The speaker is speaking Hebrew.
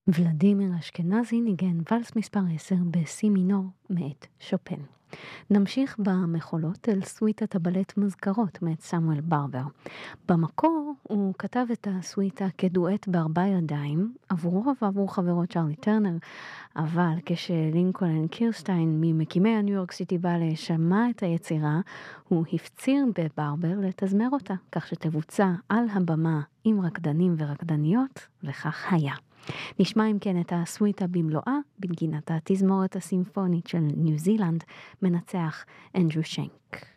ולדימיר אשכנזי ניגן ולס מספר 10 בסי מינור מאת שופן. נמשיך במחולות אל סוויטת הבלט מזכרות מאת סמואל ברבר. במקור הוא כתב את הסוויטה כדואט בארבע ידיים עבורו ועבור חברו צ'רלי טרנר, אבל כשלינקולן קירשטיין ממקימי הניו יורק סיטי בלה שמע את היצירה, הוא הפציר בברבר לתזמר אותה, כך שתבוצע על הבמה עם רקדנים ורקדניות, וכך היה. נשמע אם כן את הסוויטה במלואה בנגינת התזמורת הסימפונית של ניו זילנד, מנצח אנדרו שנק.